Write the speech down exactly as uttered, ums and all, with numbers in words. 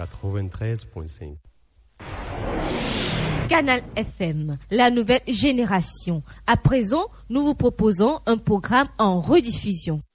quatre-vingt-treize virgule cinq. Canal F M, la nouvelle génération. À présent, nous vous proposons un programme en rediffusion.